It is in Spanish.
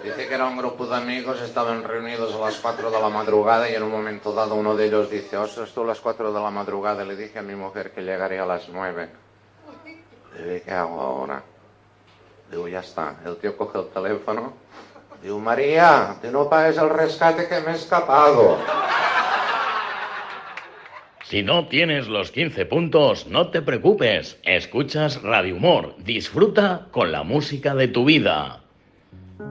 Dice que era un grupo de amigos, estaban reunidos a las 4 de la madrugada y en un momento dado uno de ellos dice, ostras, tú a las 4 de la madrugada le dije a mi mujer que llegaría a las 9. Le dije, ¿qué hago ahora? Digo, ya está. El tío coge el teléfono. Digo, María, tú no pagues el rescate que me he escapado. Si no tienes los 15 puntos, no te preocupes. Escuchas Radio Humor. Disfruta con la música de tu vida.